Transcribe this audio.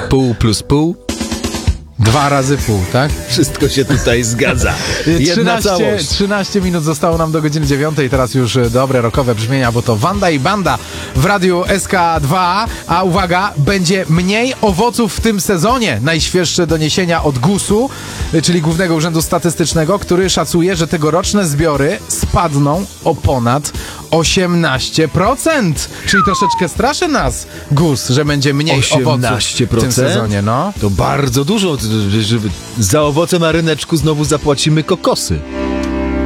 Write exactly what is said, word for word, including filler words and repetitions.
Pół plus pół. Dwa razy pół, tak? Wszystko się tutaj zgadza. Jedna trzynaście, całość. trzynaście minut zostało nam do godziny dziewiątej. Teraz już e, dobre rockowe brzmienia, bo to Wanda i Banda w radiu S K dwa. A uwaga, będzie mniej owoców w tym sezonie. Najświeższe doniesienia od gusu, e, czyli Głównego Urzędu Statystycznego, który szacuje, że tegoroczne zbiory spadną o ponad osiemnaście procent. Czyli troszeczkę straszy nas gus, że będzie mniej osiemnaście procent? owoców w tym sezonie. No. To bardzo dużo. Za owoce na ryneczku znowu zapłacimy kokosy.